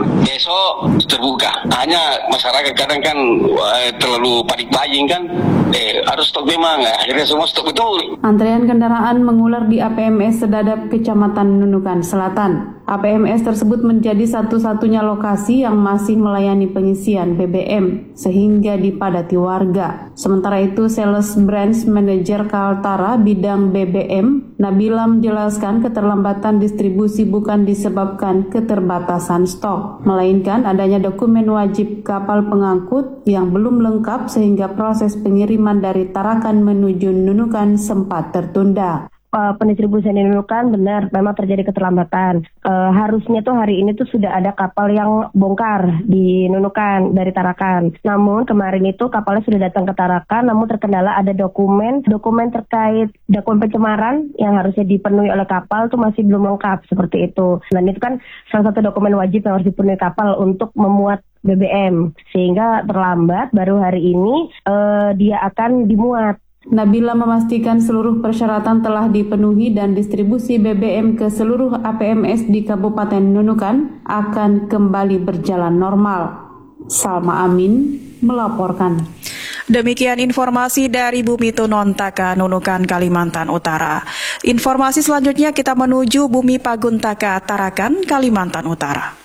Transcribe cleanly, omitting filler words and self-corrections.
besok terbuka. Hanya masyarakat kadang kan terlalu panik buying kan, harus stok memang, akhirnya semua stok betul. Antrean kendaraan mengular di APMS Sedadap, Kecamatan Nunukan Selatan. APMS tersebut menjadi satu-satunya lokasi yang masih melayani pengisian BBM sehingga dipadati warga. Sementara itu, Sales Branch Manager Kaltara bidang BBM, Nabila menjelaskan keterlambatan distribusi bukan disebabkan keterbatasan stok, melainkan adanya dokumen wajib kapal pengangkut yang belum lengkap sehingga proses pengiriman dari Tarakan menuju Nunukan sempat tertunda. Pendistribusian di Nunukan benar memang terjadi keterlambatan. Harusnya tuh hari ini tuh sudah ada kapal yang bongkar di Nunukan dari Tarakan. Namun kemarin itu kapalnya sudah datang ke Tarakan, namun terkendala ada dokumen terkait dokumen pencemaran yang harusnya dipenuhi oleh kapal tuh masih belum lengkap seperti itu. Dan itu kan salah satu dokumen wajib yang harus dipenuhi kapal untuk memuat BBM, sehingga terlambat. Baru hari ini dia akan dimuat. Nabila memastikan seluruh persyaratan telah dipenuhi dan distribusi BBM ke seluruh APMS di Kabupaten Nunukan akan kembali berjalan normal. Salma Amin melaporkan. Demikian informasi dari Bumi Tunontaka, Nunukan, Kalimantan Utara. Informasi selanjutnya kita menuju Bumi Paguntaka, Tarakan, Kalimantan Utara.